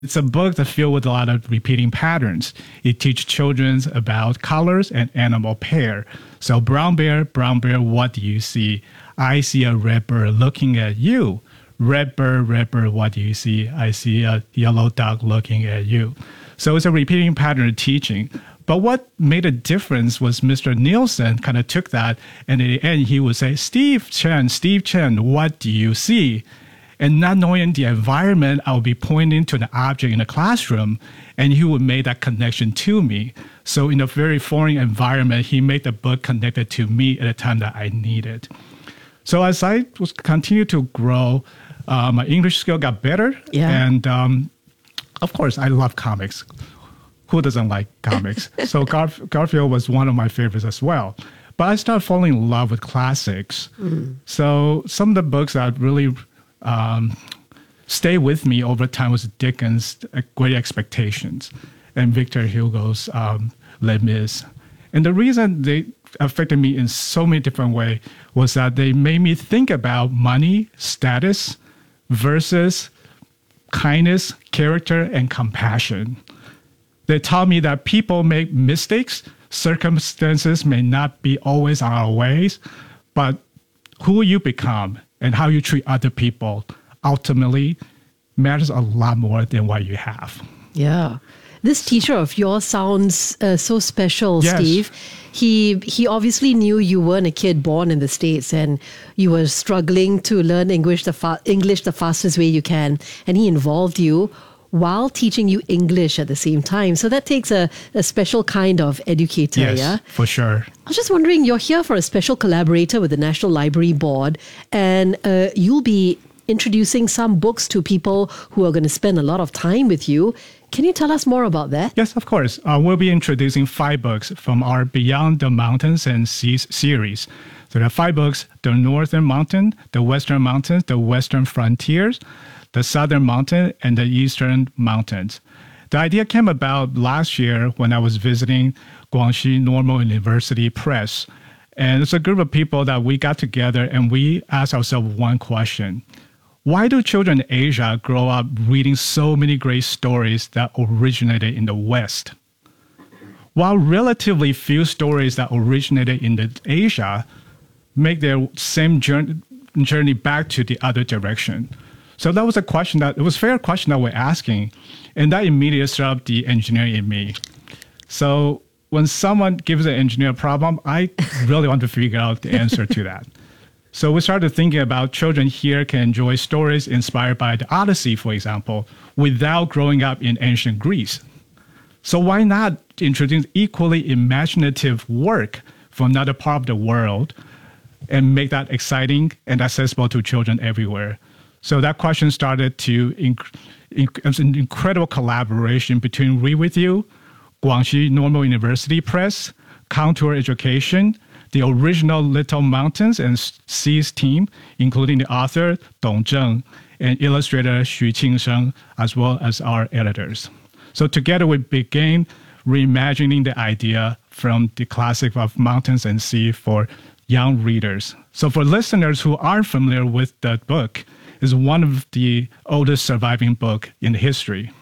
It's a book that's filled with a lot of repeating patterns. It teaches children about colors and animal pair. So brown bear, what do you see? I see a red bird looking at you. Red bird, what do you see? I see a yellow duck looking at you. So it's a repeating pattern of teaching. But what made a difference was Mr. Nielsen kind of took that, and in the end, he would say, Steve Chen, what do you see? And not knowing the environment, I would be pointing to the object in the classroom, and he would make that connection to me. So in a very foreign environment, he made the book connected to me at a time that I needed. So as I was continue to grow, my English skill got better. Yeah. And of course, I love comics. Who doesn't like comics? So Garfield was one of my favorites as well. But I started falling in love with classics. So some of the books that really stay with me over time was Dickens' Great Expectations and Victor Hugo's Les Mis. And the reason they affected me in so many different ways was that they made me think about money, status, versus kindness, character, and compassion. They taught me that people make mistakes, circumstances may not be always our ways, but who you become and how you treat other people ultimately matters a lot more than what you have. Yeah. This teacher of yours sounds so special, Yes. Steve. He obviously knew you weren't a kid born in the States and you were struggling to learn English the fastest way you can. And he involved you while teaching you English at the same time. So that takes a special kind of educator, Yes, yeah? for sure. I was just wondering, you're here for a special collaborator with the National Library Board, and you'll be introducing some books to people who are going to spend a lot of time with you. Can you tell us more about that? Yes, of course. We'll be introducing 5 books from our Beyond the Mountains and Seas series. So there are 5 books: the Northern Mountain, the Western Mountains, the Western Frontiers, the Southern Mountain, and the Eastern Mountains. The idea came about last year when I was visiting Guangxi Normal University Press. And it's a group of people that we got together and we asked ourselves one question. Why do children in Asia grow up reading so many great stories that originated in the West? While relatively few stories that originated in Asia make their same journey back to the other direction. So that was a fair question that we're asking, and that immediately stirred up the engineer in me. So when someone gives an engineer a problem, I really want to figure out the answer to that. So we started thinking about children here can enjoy stories inspired by the Odyssey, for example, without growing up in ancient Greece. So why not introduce equally imaginative work from another part of the world and make that exciting and accessible to children everywhere? So that question started to it's an incredible collaboration between Read With You, Guangxi Normal University Press, Contour Education, the original Little Mountains and Seas team, including the author Dong Zheng and illustrator Xu Qingsheng, as well as our editors. So together we began reimagining the idea from the classic of mountains and sea for young readers. So for listeners who aren't familiar with the book, it's one of the oldest surviving book in history.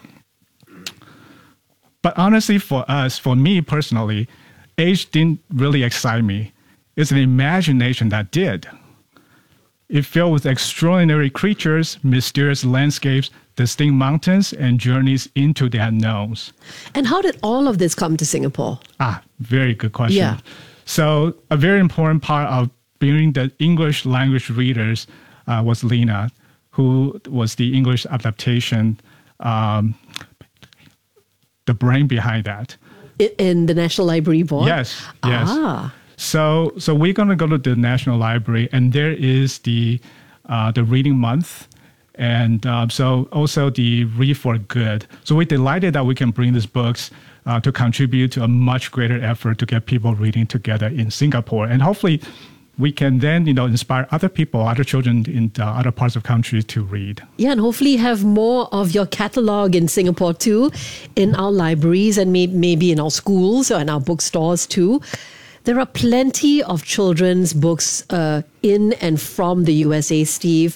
But honestly, for me personally, age didn't really excite me. It's an imagination that did. It filled with extraordinary creatures, mysterious landscapes, distinct mountains, and journeys into the unknowns. And how did all of this come to Singapore? Very good question. Yeah. So a very important part of being the English language readers was Lena, who was the English adaptation, the brain behind that. In the National Library Board? Yes. So we're going to go to the National Library, and there is the reading month, and so also the Read for Good. So we're delighted that we can bring these books to contribute to a much greater effort to get people reading together in Singapore, and hopefully we can then inspire other people, other children in other parts of the country to read. Yeah, and hopefully have more of your catalog in Singapore too, in our libraries and maybe in our schools or in our bookstores too. There are plenty of children's books in and from the USA, Steve.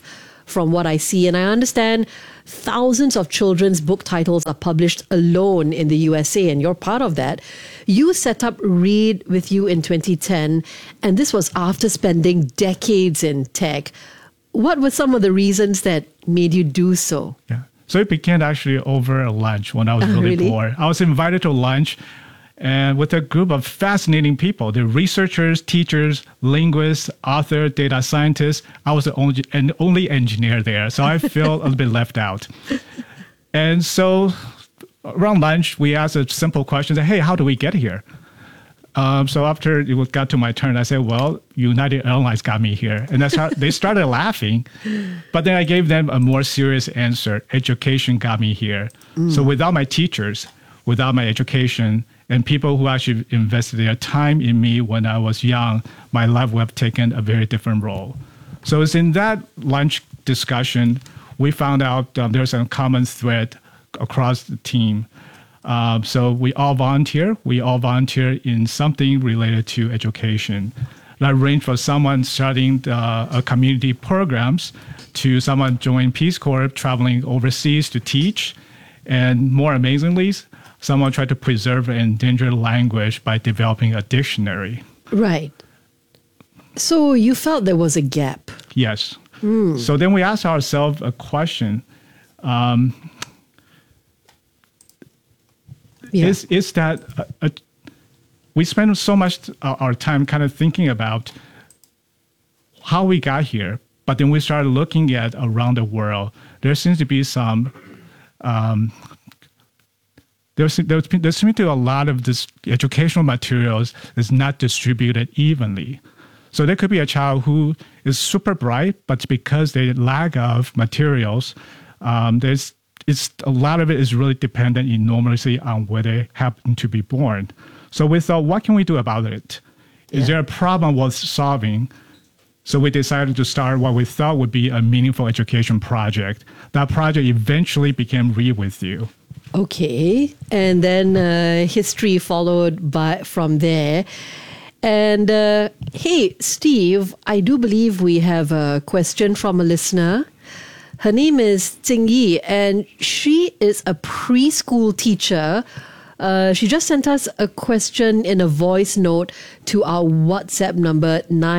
from what I see. And I understand thousands of children's book titles are published alone in the USA, and you're part of that. You set up Read With You in 2010, and this was after spending decades in tech. What were some of the reasons that made you do so? Yeah. So it began actually over a lunch when I was really bored. I was invited to lunch and with a group of fascinating people. They're researchers, teachers, linguists, author, data scientists. I was the only engineer there, so I feel a little bit left out. And so around lunch, we asked a simple question, hey, how do we get here? So after it got to my turn, I said, well, United Airlines got me here. And that's how they started laughing. But then I gave them a more serious answer. Education got me here. So without my teachers, without my education, and people who actually invested their time in me when I was young, my life would have taken a very different role. So it's in that lunch discussion, we found out there's a common thread across the team. So we all volunteer. We all volunteer in something related to education. That range from someone starting a community programs to someone joining Peace Corps, traveling overseas to teach. And more amazingly, someone tried to preserve an endangered language by developing a dictionary. Right. So you felt there was a gap. Yes. So then we asked ourselves a question. Is that we spend so much our time kind of thinking about how we got here, but then we started looking at around the world. There seems to be some there seems to be a lot of this educational materials is not distributed evenly. So there could be a child who is super bright, but because they lack of materials, it's a lot of it is really dependent enormously on where they happen to be born. So we thought, what can we do about it? Is there a problem worth solving? So we decided to start what we thought would be a meaningful education project. That project eventually became Read With You. Okay, and then history followed from there. And hey, Steve, I do believe we have a question from a listener. Her name is Tsing Yi, and she is a preschool teacher. She just sent us a question in a voice note to our WhatsApp number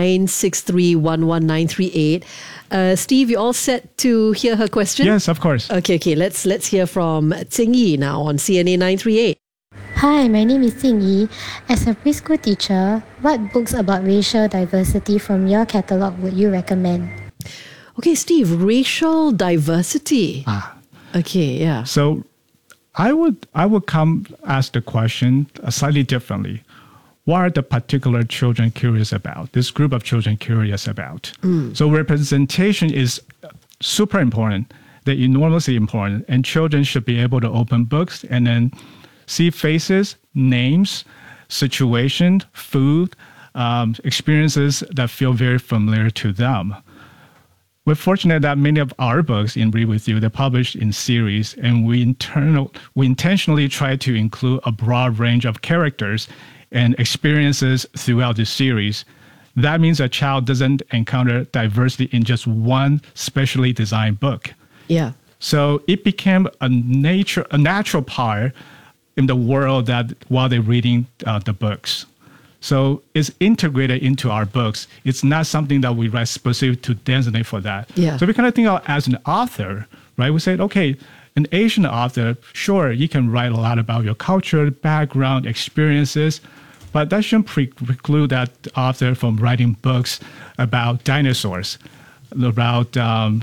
963-11938. Steve, you all set to hear her question? Yes, of course. Okay. Let's hear from Tsing Yi now on CNA 938. Hi, my name is Tsing Yi. As a preschool teacher, what books about racial diversity from your catalogue would you recommend? Okay, Steve, racial diversity. Okay, yeah. So I would come ask the question slightly differently. What are the particular children curious about? This group of children curious about. So representation is super important. They're enormously important. And children should be able to open books and then see faces, names, situation, food, experiences that feel very familiar to them. We're fortunate that many of our books in Read With You, they're published in series, and we intentionally try to include a broad range of characters and experiences throughout the series. That means a child doesn't encounter diversity in just one specially designed book. Yeah. So it became a natural part in the world that while they're reading the books. So it's integrated into our books. It's not something that we write specific to designate for that. Yeah. So we kind of think of as an author, right? We said, okay, an Asian author, sure, you can write a lot about your culture, background, experiences, but that shouldn't preclude that author from writing books about dinosaurs, about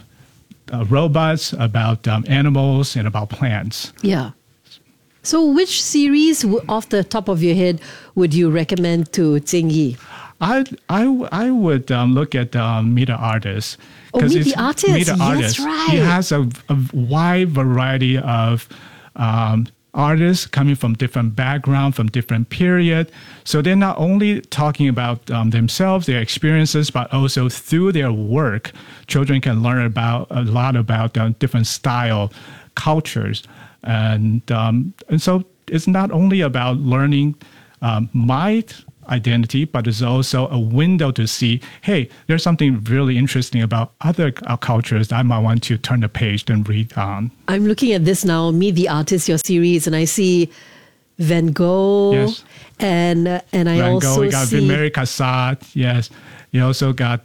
robots, about animals, and about plants. Yeah. So which series off the top of your head would you recommend to Tsing Yi? I would look at Meet the Artist. Meet the Artist. Meet the Artist. Right. He has a wide variety of artists coming from different backgrounds, from different period. So they're not only talking about themselves, their experiences, but also through their work, children can learn a lot about different style, cultures. And so it's not only about learning my identity, but it's also a window to see, hey, there's something really interesting about other cultures that I might want to turn the page and read on. I'm looking at this now, Meet the Artist, your series, and I see Van Gogh. Yes. And I Van also Gogh, you got see Mary Cassatt, yes. You also got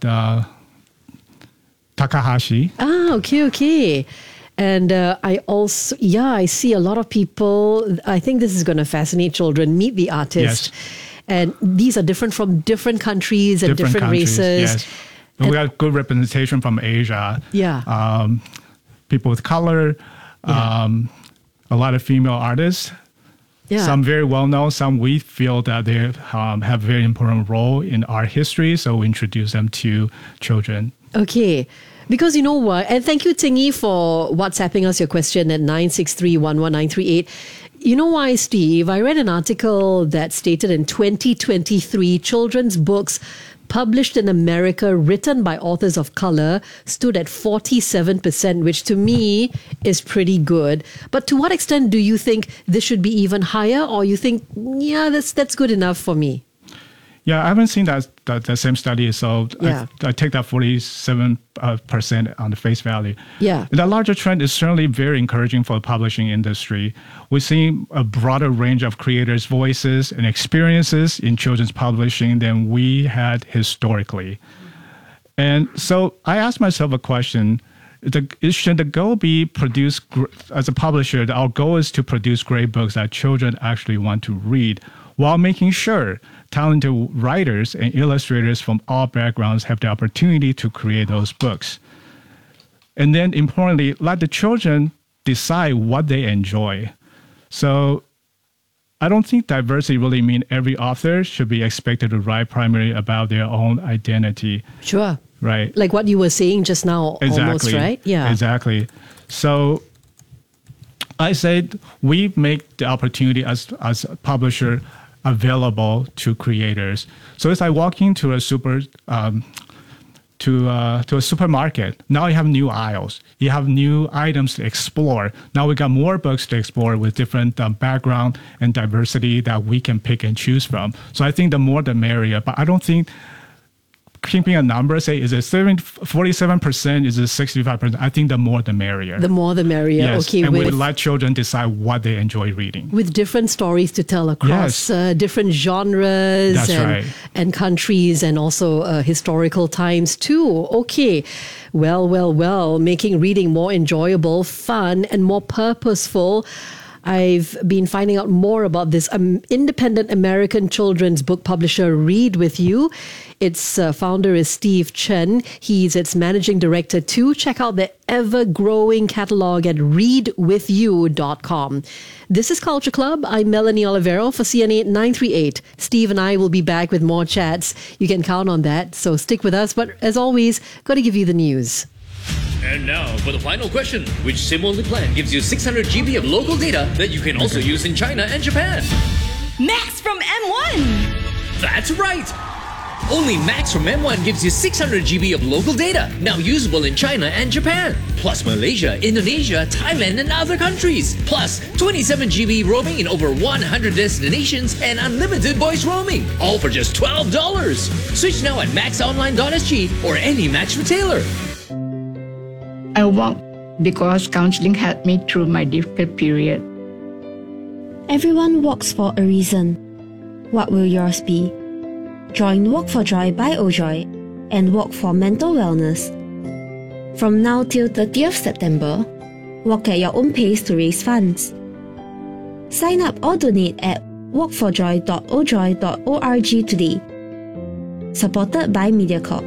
Takahashi. Okay. And I also, I see a lot of people. I think this is going to fascinate children. Meet the Artist. Yes. And these are different from different countries and different countries, races. Yes. And we got good representation from Asia. Yeah. People with color, a lot of female artists. Yeah. Some very well known, some we feel that they have a very important role in art history, so we introduce them to children. Okay. Because you know what? And thank you, Tingy, for WhatsApping us your question at 963-11938. You know why, Steve? I read an article that stated in 2023, children's books published in America written by authors of color stood at 47%, which to me is pretty good. But to what extent do you think this should be even higher, or you think, that's good enough for me? Yeah, I haven't seen that same study, so I take that 47% on the face value. Yeah. The larger trend is certainly very encouraging for the publishing industry. We're seeing a broader range of creators' voices and experiences in children's publishing than we had historically. And so I asked myself a question. Should the goal be produce, as a publisher, our goal is to produce great books that children actually want to read, while making sure talented writers and illustrators from all backgrounds have the opportunity to create those books. And then importantly, let the children decide what they enjoy. So I don't think diversity really means every author should be expected to write primarily about their own identity. Sure. Right. Like what you were saying just now, almost, right? Yeah. Exactly. So I said we make the opportunity as a publisher available to creators. So it's like walking to a supermarket. Now you have new aisles. You have new items to explore. Now we got more books to explore with different background and diversity that we can pick and choose from. So I think the more the merrier. But I don't think keeping a number, say, is it 47%, is it 65%? I think the more the merrier. The more the merrier. Yes. Okay. And we let children decide what they enjoy reading. With different stories to tell across different genres. That's right. And countries, and also historical times too. Okay. Well, making reading more enjoyable, fun, and more purposeful. I've been finding out more about this independent American children's book publisher, Read With You. Its founder is Steve Chen. He's its managing director too. Check out their ever-growing catalog at readwithyou.com. This is Culture Club. I'm Melanie Olivero for CNA 938. Steve and I will be back with more chats. You can count on that, so stick with us. But as always, got to give you the news. And now for the final question. Which SIM-only plan gives you 600 GB of local data that you can also use in China and Japan? Max from M1! That's right! Only Max from M1 gives you 600 GB of local data, now usable in China and Japan. Plus Malaysia, Indonesia, Thailand, and other countries. Plus 27 GB roaming in over 100 destinations and unlimited voice roaming. All for just $12. Switch now at maxonline.sg or any Max retailer. I walked because counseling helped me through my difficult period. Everyone walks for a reason. What will yours be? Join Walk for Joy by Ojoy and walk for mental wellness. From now till 30th September, walk at your own pace to raise funds. Sign up or donate at walkforjoy.ojoy.org today. Supported by MediaCorp.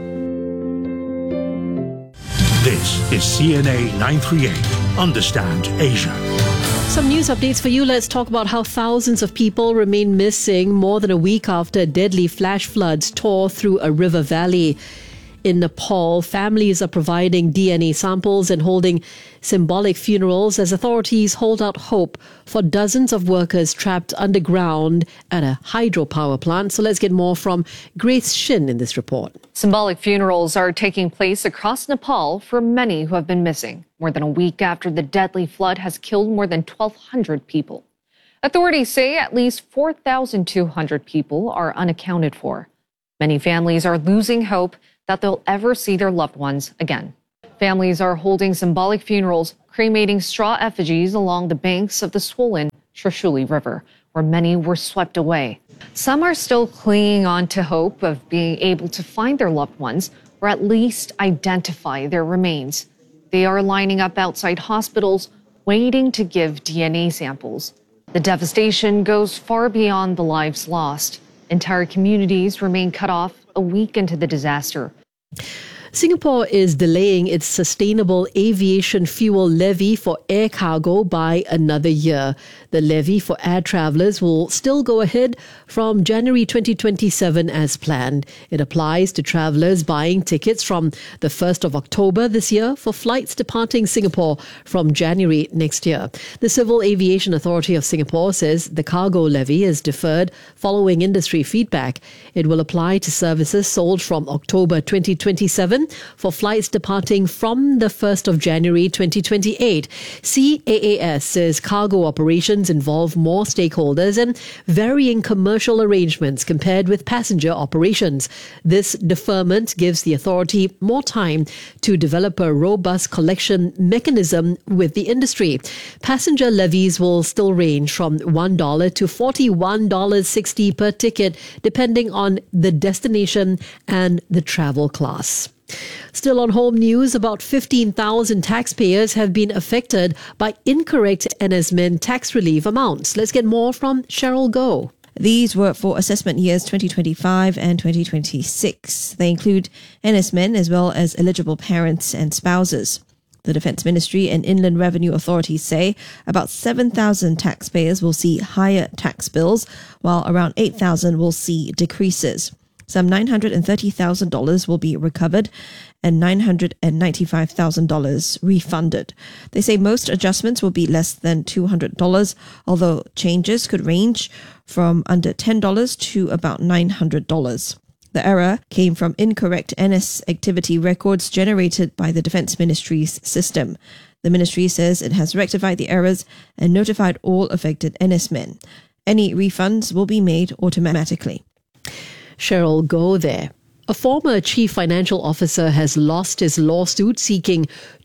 This is CNA 938. Understand Asia. Some news updates for you. Let's talk about how thousands of people remain missing more than a week after deadly flash floods tore through a river valley. In Nepal, families are providing DNA samples and holding symbolic funerals as authorities hold out hope for dozens of workers trapped underground at a hydropower plant. So let's get more from Grace Shin in this report. Symbolic funerals are taking place across Nepal for many who have been missing, more than a week after the deadly flood has killed more than 1,200 people. Authorities say at least 4,200 people are unaccounted for. Many families are losing hope that they'll ever see their loved ones again. Families are holding symbolic funerals, cremating straw effigies along the banks of the swollen Trishuli River, where many were swept away. Some are still clinging on to hope of being able to find their loved ones or at least identify their remains. They are lining up outside hospitals, waiting to give DNA samples. The devastation goes far beyond the lives lost. Entire communities remain cut off a week into the disaster. Singapore is delaying its sustainable aviation fuel levy for air cargo by another year. The levy for air travellers will still go ahead from January 2027 as planned. It applies to travellers buying tickets from the 1st of October this year for flights departing Singapore from January next year. The Civil Aviation Authority of Singapore says the cargo levy is deferred following industry feedback. It will apply to services sold from October 2027 for flights departing from the 1st of January 2028. CAAS says cargo operations involve more stakeholders and varying commercial arrangements compared with passenger operations. This deferment gives the authority more time to develop a robust collection mechanism with the industry. Passenger levies will still range from $1 to $41.60 per ticket, depending on the destination and the travel class. Still on home news, about 15,000 taxpayers have been affected by incorrect NSMEN tax relief amounts. Let's get more from Cheryl Goh. These were for assessment years 2025 and 2026. They include NSMEN as well as eligible parents and spouses. The Defence Ministry and Inland Revenue Authorities say about 7,000 taxpayers will see higher tax bills, while around 8,000 will see decreases. Some $930,000 will be recovered and $995,000 refunded. They say most adjustments will be less than $200, although changes could range from under $10 to about $900. The error came from incorrect NS activity records generated by the Defence Ministry's system. The ministry says it has rectified the errors and notified all affected NSmen. Any refunds will be made automatically. Cheryl Goh there. A former chief financial officer has lost his lawsuit seeking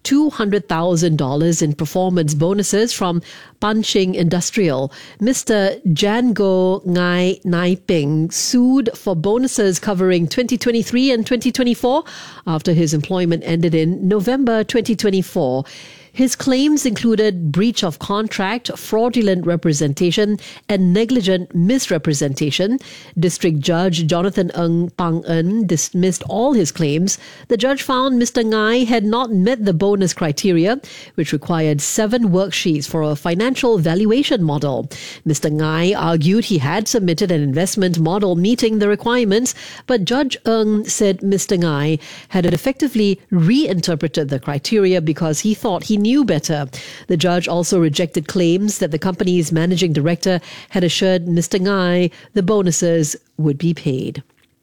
$200,000 in performance bonuses from Panching Industrial. Mr. Jango Ngai Naiping sued for bonuses covering 2023 and 2024 after his employment ended in November 2024. His claims included breach of contract, fraudulent representation, and negligent misrepresentation. District Judge Jonathan Ng Pang En dismissed all his claims. The judge found Mr. Ngai had not met the bonus criteria, which required 7 worksheets for a financial valuation model. Mr. Ngai argued he had submitted an investment model meeting the requirements, but Judge Ng said Mr. Ngai had effectively reinterpreted the criteria because he thought he knew better. The judge also rejected claims that the company's managing director had assured Mr. Ngai the bonuses would be paid.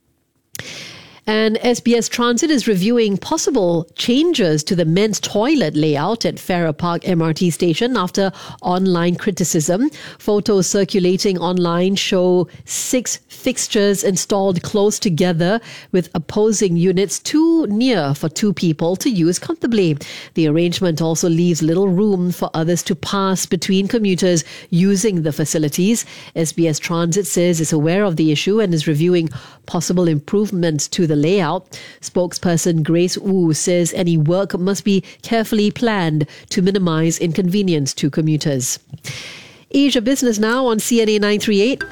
And SBS Transit is reviewing possible changes to the men's toilet layout at Farrer Park MRT station after online criticism. Photos circulating online show 6 fixtures installed close together with opposing units too near for 2 people to use comfortably. The arrangement also leaves little room for others to pass between commuters using the facilities. SBS Transit says it's aware of the issue and is reviewing possible improvements to the layout. Spokesperson Grace Wu says any work must be carefully planned to minimize inconvenience to commuters. Asia Business now on CNA 938.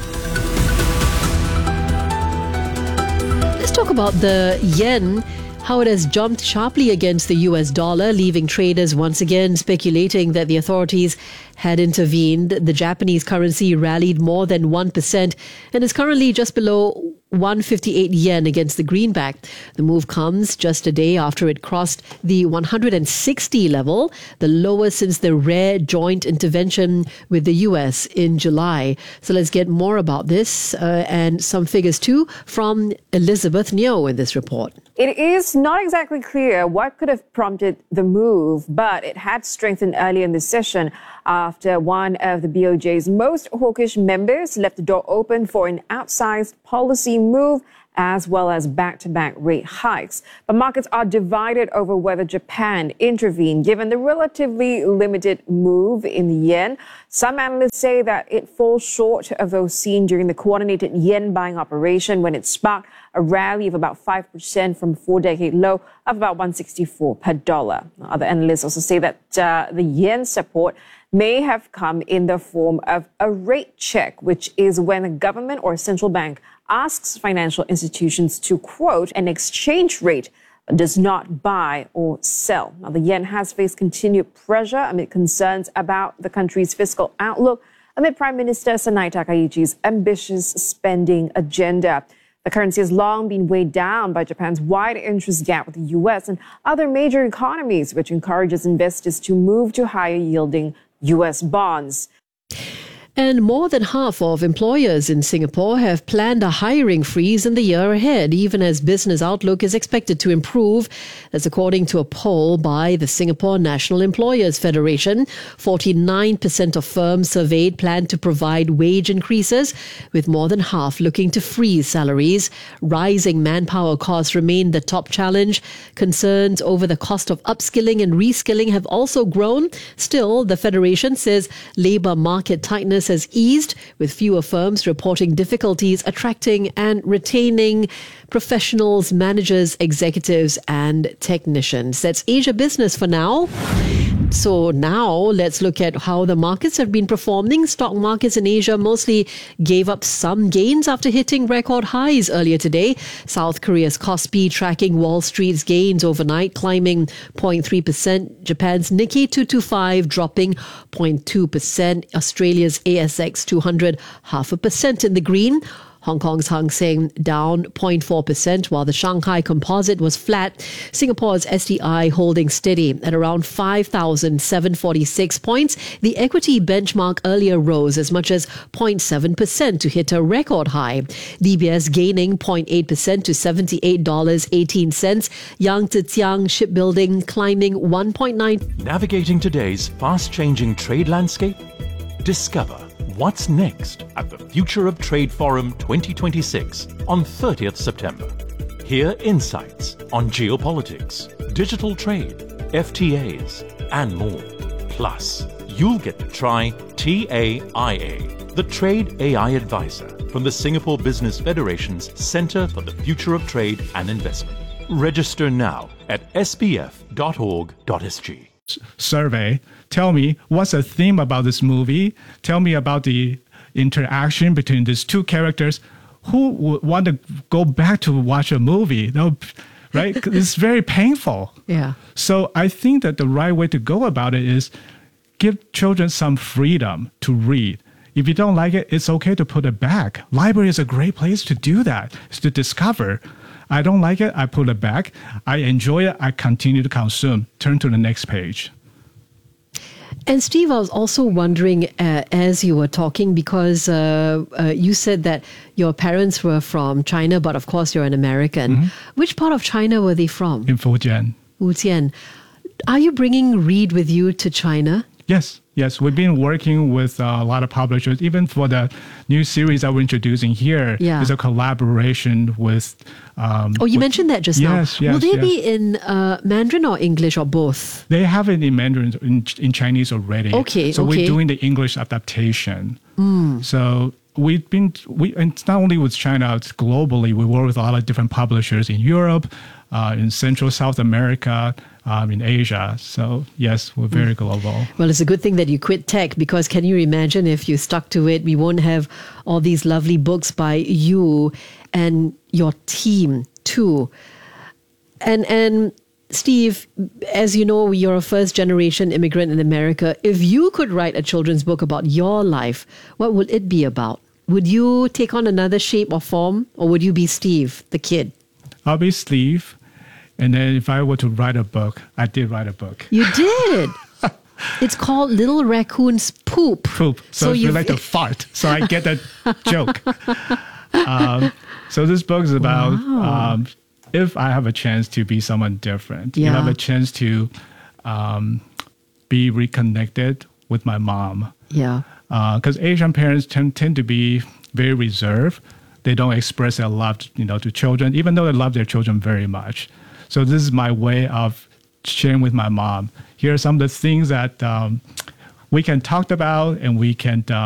Let's talk about the yen. How it has jumped sharply against the US dollar, leaving traders once again speculating that the authorities had intervened. The Japanese currency rallied more than 1% and is currently just below 158 yen against the greenback. The move comes just a day after it crossed the 160 level, the lowest since the rare joint intervention with the US in July. So let's get more about this and some figures too from Elizabeth Neo in this report. It is not exactly clear what could have prompted the move, but it had strengthened early in the session after one of the BOJ's most hawkish members left the door open for an outsized policy move as well as back-to-back rate hikes. But markets are divided over whether Japan intervened, given the relatively limited move in the yen. Some analysts say that it falls short of those seen during the coordinated yen buying operation when it sparked a rally of about 5% from a 4-decade low of about 164 per dollar. Other analysts also say that the yen support may have come in the form of a rate check, which is when a government or a central bank asks financial institutions to quote an exchange rate but does not buy or sell. Now, the yen has faced continued pressure amid concerns about the country's fiscal outlook amid Prime Minister Sanai Takaichi's ambitious spending agenda. The currency has long been weighed down by Japan's wide interest gap with the US and other major economies, which encourages investors to move to higher yielding US bonds. And more than half of employers in Singapore have planned a hiring freeze in the year ahead, even as business outlook is expected to improve. That's according to a poll by the Singapore National Employers Federation. 49% of firms surveyed plan to provide wage increases, with more than half looking to freeze salaries. Rising manpower costs remain the top challenge. Concerns over the cost of upskilling and reskilling have also grown. Still, the Federation says labour market tightness has eased, with fewer firms reporting difficulties attracting and retaining professionals, managers, executives and technicians. That's Asia Business for now. So now let's look at how the markets have been performing. Stock markets in Asia mostly gave up some gains after hitting record highs earlier today. South Korea's Kospi tracking Wall Street's gains overnight, climbing 0.3%. Japan's Nikkei 225 dropping 0.2%. Australia's ASX 200 0.5% in the green. Hong Kong's Hang Seng down 0.4%, while the Shanghai Composite was flat. Singapore's STI holding steady at around 5,746 points. The equity benchmark earlier rose as much as 0.7% to hit a record high. DBS gaining 0.8% to $78.18. Yang Zhejiang Shipbuilding climbing 1.9%. Navigating today's fast-changing trade landscape? Discover what's next at the Future of Trade Forum 2026 on 30th September. Hear insights on geopolitics, digital trade, FTAs, and more. Plus, you'll get to try TAIA, the Trade AI Advisor from the Singapore Business Federation's Centre for the Future of Trade and Investment. Register now at spf.org.sg. Survey. Tell me, what's the theme about this movie? Tell me about the interaction between these two characters. Who would want to go back to watch a movie? No, right? It's very painful. Yeah. So I think that the right way to go about it is give children some freedom to read. If you don't like it, it's okay to put it back. Library is a great place to do that, is to discover. I don't like it, I put it back. I enjoy it, I continue to consume. Turn to the next page. And Steve, I was also wondering as you were talking, because you said that your parents were from China, but of course you're an American. Mm-hmm. Which part of China were they from? In Fujian. Fujian. Are you bringing Read with you to China? Yes. We've been working with a lot of publishers. Even for the new series that we're introducing here, is a collaboration with... you mentioned that just now. Yes. Will they be in Mandarin or English or both? They have it in Mandarin, in Chinese already. Okay. So we're doing the English adaptation. So and it's not only with China, it's globally. We work with a lot of different publishers in Europe, in Central South America, in Asia. So yes, we're very global. Well, it's a good thing that you quit tech, because can you imagine if you stuck to it, we won't have all these lovely books by you and your team too. And Steve, as you know, you're a first-generation immigrant in America. If you could write a children's book about your life, what would it be about? Would you take on another shape or form, or would you be Steve, the kid? I'll be Steve. And then if I were to write a book, I did write a book. You did? It's called Little Raccoon's Poop. So you like to fart. So I get that joke. So this book is about if I have a chance to be someone different, if I Yeah. have a chance to be reconnected with my mom, Yeah. because Asian parents tend to be very reserved. They don't express their love, to children, even though they love their children very much. So this is my way of sharing with my mom. Here are some of the things that we can talk about, and we can